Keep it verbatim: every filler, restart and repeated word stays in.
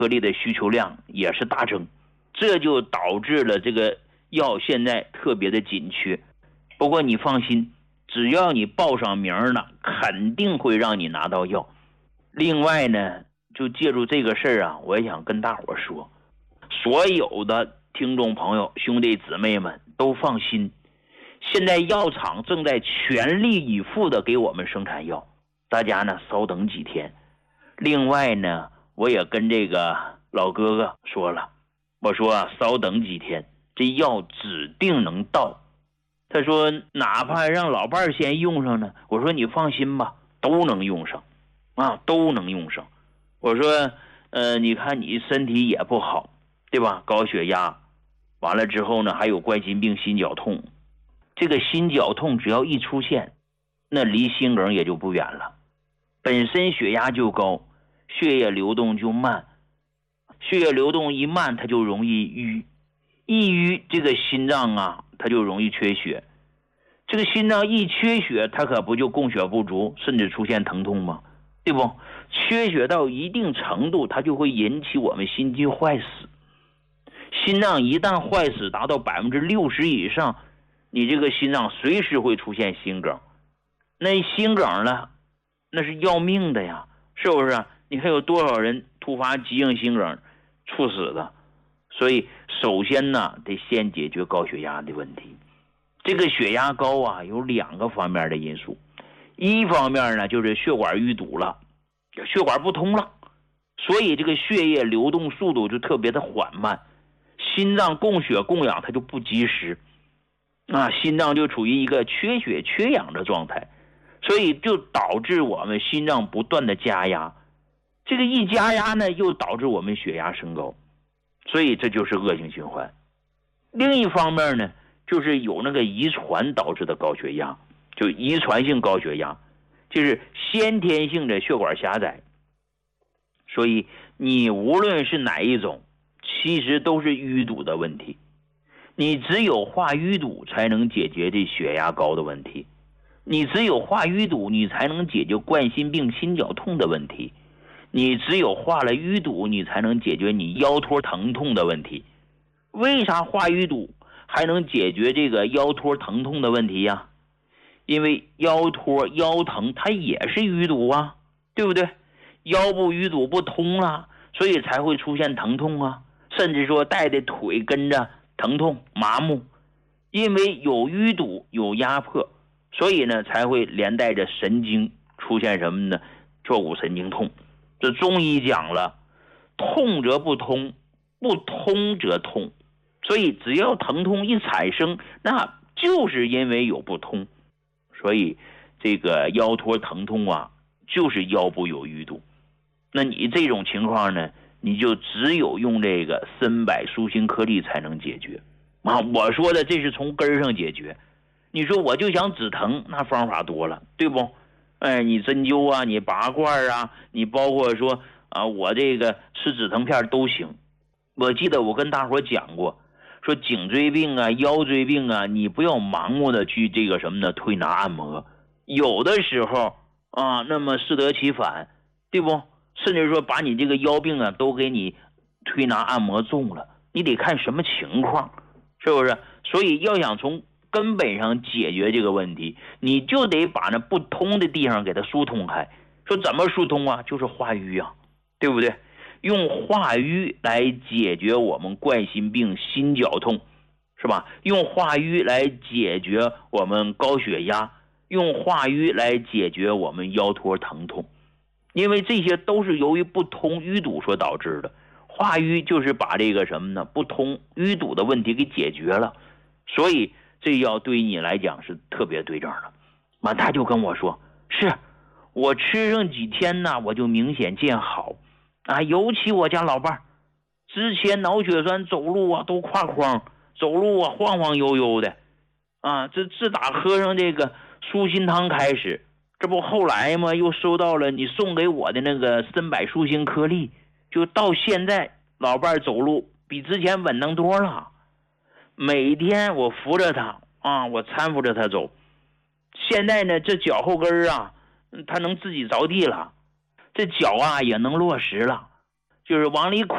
颗粒的需求量也是大增，这就导致了这个药现在特别的紧缺。不过你放心，只要你报上名了，肯定会让你拿到药。另外呢，就借助这个事儿啊，我也想跟大伙说，所有的听众朋友兄弟姊妹们都放心，现在药厂正在全力以赴的给我们生产药，大家呢稍等几天。另外呢，我也跟这个老哥哥说了，我说啊，稍等几天，这药指定能到。他说哪怕让老伴儿先用上呢，我说你放心吧，都能用上啊，都能用上。我说呃，你看你身体也不好，对吧？高血压，完了之后呢，还有冠心病、心绞痛。这个心绞痛只要一出现，那离心梗也就不远了。本身血压就高，血液流动就慢，血液流动一慢，它就容易淤，一淤这个心脏啊，它就容易缺血。这个心脏一缺血，它可不就供血不足，甚至出现疼痛吗？对不？缺血到一定程度，它就会引起我们心肌坏死。心脏一旦坏死达到百分之六十以上，你这个心脏随时会出现心梗。那心梗呢，那是要命的呀，是不是？你看有多少人突发急性心梗猝死的？所以首先呢，得先解决高血压的问题。这个血压高啊，有两个方面的因素。一方面呢，就是血管淤堵了，血管不通了，所以这个血液流动速度就特别的缓慢，心脏供血供氧它就不及时，啊，心脏就处于一个缺血缺氧的状态，所以就导致我们心脏不断的加压，这个一加压呢，又导致我们血压升高，所以这就是恶性循环。另一方面呢，就是有那个遗传导致的高血压，就遗传性高血压，就是先天性的血管狭窄。所以你无论是哪一种，其实都是淤堵的问题。你只有化淤堵才能解决这血压高的问题，你只有化淤堵，你才能解决冠心病、心绞痛的问题，你只有化了淤堵，你才能解决你腰托疼痛的问题。为啥化淤堵还能解决这个腰托疼痛的问题呀？因为腰托腰疼它也是淤堵啊，对不对？腰部淤堵不通了，所以才会出现疼痛啊，甚至说带的腿跟着疼痛麻木。因为有淤堵有压迫，所以呢才会连带着神经出现什么呢？坐骨神经痛。这中医讲了，痛则不通，不通则痛，所以只要疼痛一产生，那就是因为有不通。所以这个腰托疼痛啊，就是腰部有淤堵。那你这种情况呢，你就只有用这个参柏舒心颗粒才能解决啊！我说的这是从根上解决。你说我就想止疼，那方法多了，对不？哎，你针灸啊，你拔罐啊，你包括说啊，我这个吃止疼片都行。我记得我跟大伙讲过，说颈椎病啊、腰椎病啊，你不要盲目的去这个什么呢？推拿按摩，有的时候啊，那么适得其反，对不？甚至说把你这个腰病啊都给你推拿按摩中了，你得看什么情况，是不是？所以要想从根本上解决这个问题，你就得把那不通的地方给它疏通开。说怎么疏通啊？就是化瘀啊，对不对？用化瘀来解决我们冠心病、心绞痛，是吧？用化瘀来解决我们高血压，用化瘀来解决我们腰托疼痛。因为这些都是由于不通淤堵所导致的，化瘀就是把这个什么呢？不通淤堵的问题给解决了，所以这药对于你来讲是特别对症的。完，他就跟我说，是我吃上几天呢，我就明显见好啊，尤其我家老伴儿之前脑血栓走路啊都挎筐，走路啊晃晃悠悠的啊，这自打喝上这个舒心汤开始，这不后来嘛，又收到了你送给我的那个参柏舒心颗粒，就到现在老伴儿走路比之前稳当多了。每天我扶着他啊，我搀扶着他走，现在呢这脚后跟啊，他能自己着地了，这脚啊也能落实了，就是往里